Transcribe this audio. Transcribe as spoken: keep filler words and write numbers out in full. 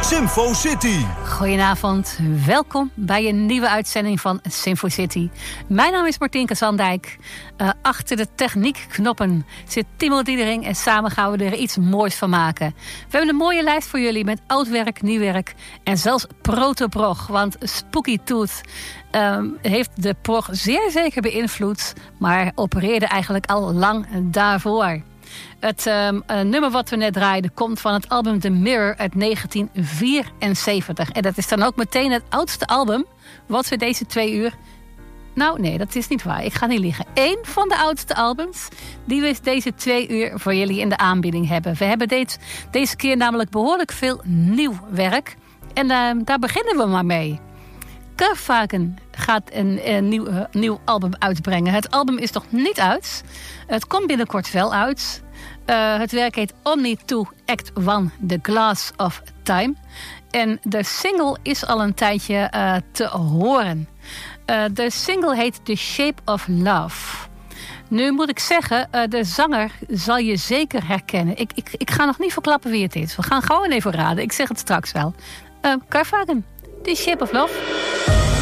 Sinfo City. Goedenavond, welkom bij een nieuwe uitzending van Sinfo City. Mijn naam is Martienke Zandijk. Uh, achter de techniekknoppen zit Timo Diedering en samen gaan we er iets moois van maken. We hebben een mooie lijst voor jullie met oud werk, nieuw werk en zelfs proto-prog. Want Spooky Tooth um, heeft de prog zeer zeker beïnvloed, maar opereerde eigenlijk al lang daarvoor. Het um, uh, nummer wat we net draaiden komt van het album The Mirror uit negentien vierenzeventig. En dat is dan ook meteen het oudste album wat we deze twee uur... Nou, nee, dat is niet waar. Ik ga niet liegen. Eén van de oudste albums die we deze twee uur voor jullie in de aanbieding hebben. We hebben deze, deze keer namelijk behoorlijk veel nieuw werk. En uh, daar beginnen we maar mee. Kerfwagen gaat een, een nieuw, uh, nieuw album uitbrengen. Het album is nog niet uit. Het komt binnenkort wel uit. Uh, het werk heet Omni two Act one, The Glass of Time. En de single is al een tijdje uh, te horen. Uh, de single heet The Shape of Love. Nu moet ik zeggen, uh, de zanger zal je zeker herkennen. Ik, ik, ik ga nog niet verklappen wie het is. We gaan gewoon even raden. Ik zeg het straks wel. Uh, Kerfwagen, The Shape of Love.